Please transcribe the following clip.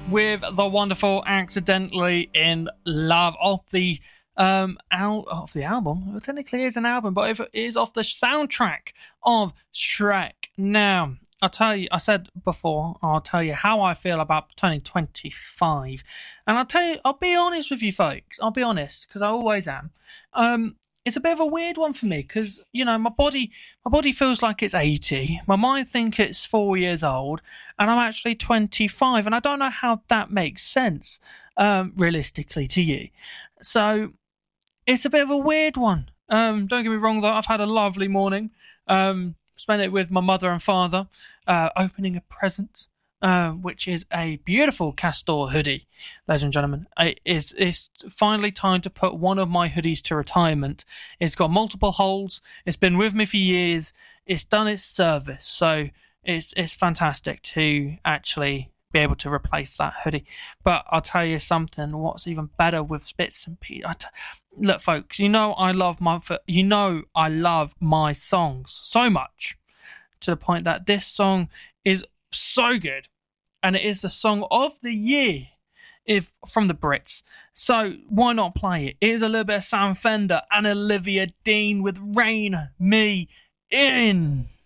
with the wonderful "Accidentally in Love" off the off the album. It technically is an album, but it is off the soundtrack of Shrek. Now, I'll tell you, I said before, I'll tell you how I feel about turning 25. And I'll be honest with you folks. I'll be honest, because I always am. It's a bit of a weird one for me because, my body feels like it's 80. My mind thinks it's 4 years old, and I'm actually 25. And I don't know how that makes sense, realistically, to you. So it's a bit of a weird one. Don't get me wrong, though. I've had a lovely morning. Spent it with my mother and father, opening a present, which is a beautiful Castor hoodie, ladies and gentlemen. It's finally time to put one of my hoodies to retirement. It's got multiple holes. It's been with me for years. It's done its service. So it's fantastic to actually be able to replace that hoodie. But I'll tell you something, what's even better with Spits and Pete. Look, folks, I love my songs so much, to the point that this song is so good, and it is the song of the year from the Brits. So why not play it? It is a little bit of Sam Fender and Olivia Dean with Rain Me In.